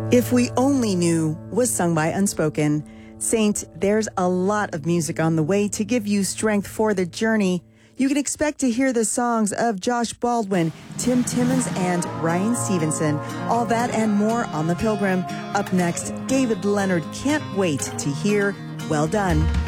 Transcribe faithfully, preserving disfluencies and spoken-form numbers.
If We Only Knew was sung by Unspoken. Saint, there's a lot of music on the way to give you strength for the journey. You can expect to hear the songs of Josh Baldwin, Tim Timmons, and Ryan Stevenson. All that and more on The Pilgrim. Up next, David Leonard. Can't wait to hear Well Done.